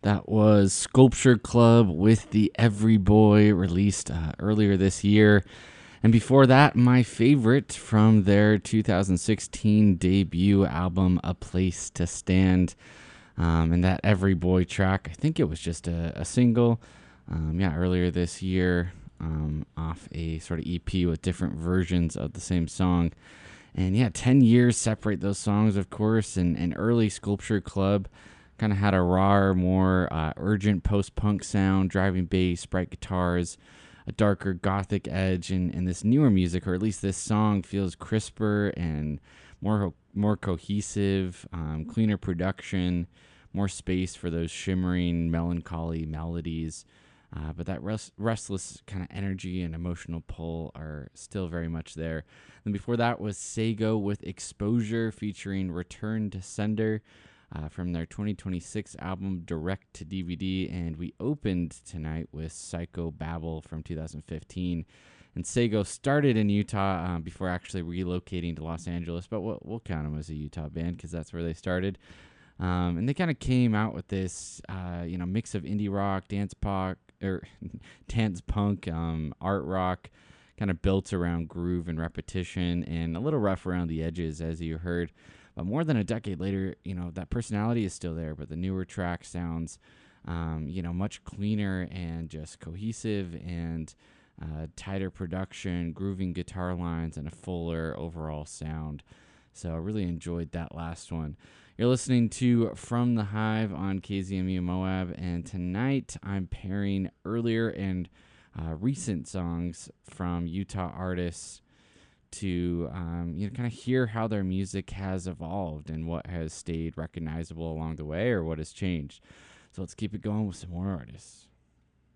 That was Sculpture Club with the Every Boy, released earlier this year. And before that, my favorite from their 2016 debut album, A Place to Stand. And that Every Boy track, I think it was just a single, earlier this year, off a sort of EP with different versions of the same song. And yeah, 10 years separate those songs, of course. And early Sculpture Club kind of had a rawer, more urgent post punk sound, driving bass, bright guitars, a darker gothic edge. And this newer music, or at least this song, feels crisper and more cohesive, cleaner production, more space for those shimmering, melancholy melodies. But that restless kind of energy and emotional pull are still very much there. And before that was Sego with Exposure featuring Return to Sender from their 2026 album Direct to DVD. And we opened tonight with Psycho Babble from 2015. And Sego started in Utah before actually relocating to Los Angeles, but we'll count them as a Utah band because that's where they started. And they kind of came out with this, mix of indie rock, dance pop, or dance punk, art rock, kind of built around groove and repetition, and a little rough around the edges, as you heard. But more than a decade later, that personality is still there, but the newer track sounds, much cleaner and just cohesive and tighter production, grooving guitar lines, and a fuller overall sound. So I really enjoyed that last one. You're listening to From the Hive on KZMU Moab, and tonight I'm pairing earlier and recent songs from Utah artists to kind of hear how their music has evolved and what has stayed recognizable along the way or what has changed. So let's keep it going with some more artists.